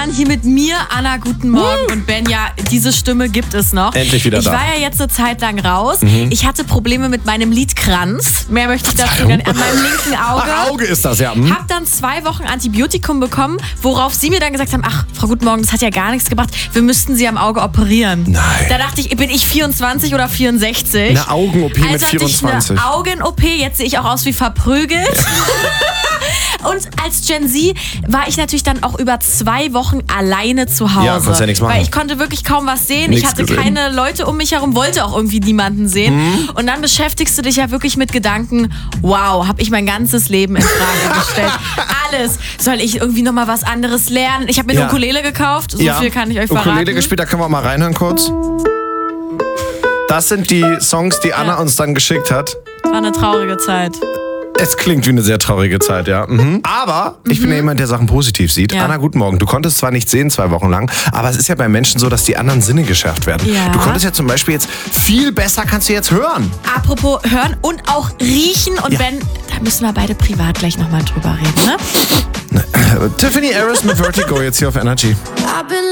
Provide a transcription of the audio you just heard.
an hier mit mir, Anna, guten Morgen und Ben. Ja, diese Stimme gibt es noch. Endlich wieder ich da. Ich war ja jetzt eine Zeit lang raus. Ich hatte Probleme mit meinem Lidkranz. Mehr möchte ich dazu gar nicht. An meinem linken Auge. Ach, Auge ist das, ja. Hab dann 2 Wochen Antibiotikum bekommen, worauf sie mir dann gesagt haben, ach, Frau Guten Morgen, das hat ja gar nichts gebracht. Wir müssten sie am Auge operieren. Nein. Da dachte ich, bin ich 24 oder 64? Eine Augen-OP mit 24. Hatte ich eine Augen-OP, jetzt sehe ich auch aus wie verprügelt. Und als Gen Z war ich natürlich dann auch über 2 Wochen alleine zu Hause. Ja, konntest ja nichts machen. Weil ich konnte wirklich kaum was sehen. Nichts ich hatte gesehen. keine Leute um mich herum, wollte auch irgendwie niemanden sehen. Und dann beschäftigst du dich ja wirklich mit Gedanken, wow, habe ich mein ganzes Leben in Frage gestellt. Alles. Soll ich irgendwie nochmal was anderes lernen? Ich habe mir eine Ukulele gekauft, so viel kann ich euch verraten. Ukulele gespielt, da können wir auch mal reinhören kurz. Das sind die Songs, die Anna uns dann geschickt hat. Das war eine traurige Zeit. Es klingt wie eine sehr traurige Zeit, ja. Aber ich bin ja jemand, der Sachen positiv sieht. Ja. Anna, guten Morgen. Du konntest zwar nicht sehen 2 Wochen lang, aber es ist ja bei Menschen so, dass die anderen Sinne geschärft werden. Ja. Du konntest ja zum Beispiel jetzt viel besser, kannst du jetzt hören. Apropos hören und auch riechen. Und Ben, da müssen wir beide privat gleich nochmal drüber reden, ne? Tiffany Harris mit Vertigo jetzt hier auf Energy. I've been